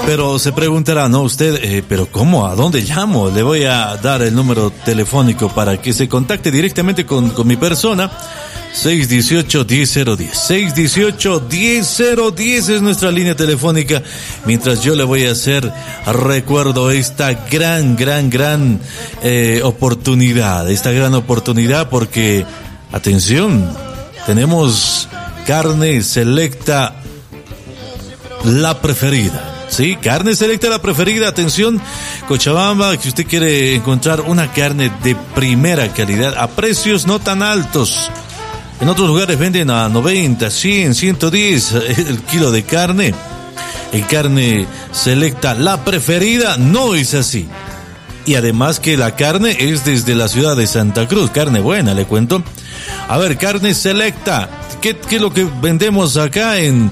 Pero se preguntará, ¿no? Usted, ¿pero cómo? ¿A dónde llamo? Le voy a dar el número telefónico para que se contacte directamente con mi persona. 618-1010. 618-1010 es nuestra línea telefónica. Mientras yo le voy a hacer recuerdo esta gran oportunidad. Esta gran oportunidad porque, atención, tenemos carne selecta La Preferida. Sí, carne selecta La Preferida. Atención, Cochabamba, si usted quiere encontrar una carne de primera calidad a precios no tan altos. En otros lugares venden a 90, 100, 110 el kilo de carne. En carne selecta La Preferida no es así. Y además que la carne es desde la ciudad de Santa Cruz. Carne buena, le cuento. A ver, carne selecta. ¿Qué es lo que vendemos acá en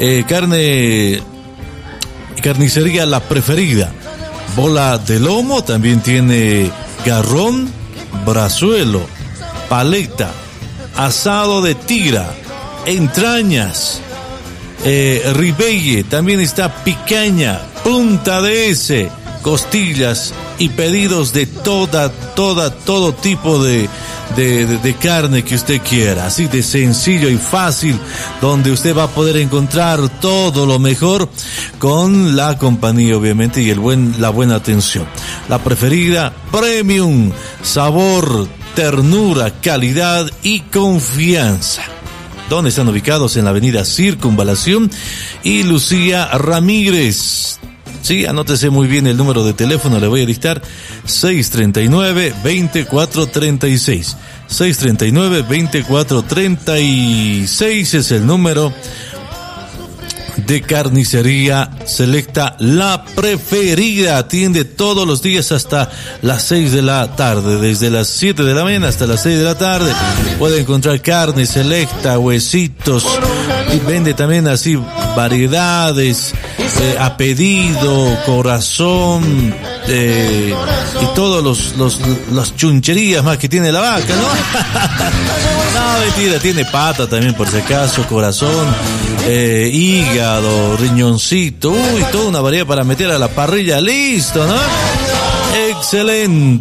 carnicería La Preferida? Bola de lomo, también tiene garrón, brazuelo, paleta, asado de tigra, entrañas, ribeye, también está picaña, punta de ese, costillas y pedidos de todo tipo de carne que usted quiera, así de sencillo y fácil, donde usted va a poder encontrar todo lo mejor con la compañía, obviamente, y la buena atención. La Preferida Premium, sabor, ternura, calidad y confianza. ¿Dónde están ubicados? En la avenida Circunvalación y Lucía Ramírez. Sí, anótese muy bien el número de teléfono, le voy a dictar 639-2436. 639-2436 es el número de carnicería selecta La Preferida. Atiende todos los días hasta las 6 de la tarde, desde las 7 de la mañana hasta las 6 de la tarde. Puede encontrar carne selecta, huesitos, y vende también así variedades, a pedido, corazón, y todos las chuncherías más que tiene la vaca, ¿no? No, mentira, tiene pata también por si acaso, corazón, hígado, riñoncito, toda una variedad para meter a la parrilla, listo, ¿no? Excelente.